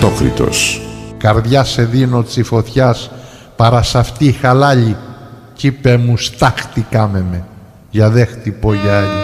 Αριστόκλητος. Καρδιά σε δίνω τσιφωτιάς παρά σ' αυτή χαλάλη κι είπε μου στάχτη κάμε με για δε χτυπώ για άλλη.